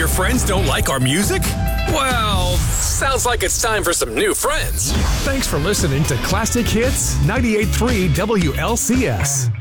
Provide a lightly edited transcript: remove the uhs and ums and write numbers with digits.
friends don't like our music? Well, sounds like it's time for some new friends. Thanks for listening to Classic Hits 98.3 WLCS.